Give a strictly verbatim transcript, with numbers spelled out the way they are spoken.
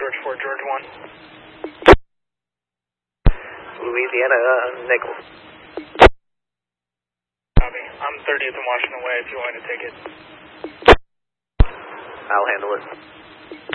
George four, George one. Louisiana, uh, Nichols. Copy. I'm thirtieth and Washington Way if you want to take it. I'll handle it.